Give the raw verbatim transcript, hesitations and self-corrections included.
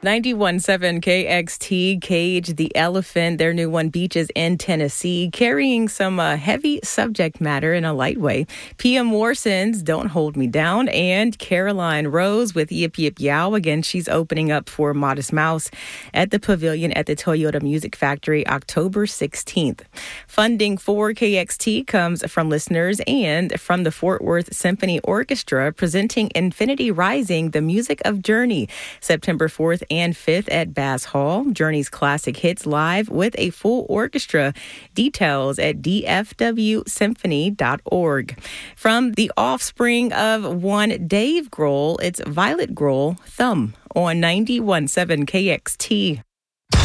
ninety-one point seven K X T, Cage the Elephant, their new one, Beaches in Tennessee, carrying some uh, heavy subject matter in a light way. P M Warson's Don't Hold Me Down, and Caroline Rose with Yip Yip Yow. Again, she's opening up for Modest Mouse at the Pavilion at the Toyota Music Factory October sixteenth. Funding for K X T comes from listeners and from the Fort Worth Symphony Orchestra, presenting Infinity Rising, the music of Journey, September fourth and fifth at Bass Hall. Journey's classic hits live with a full orchestra. Details at d f w symphony dot org. From the offspring of one Dave Grohl, it's Violet Grohl, Thumb, on ninety-one point seven K X T.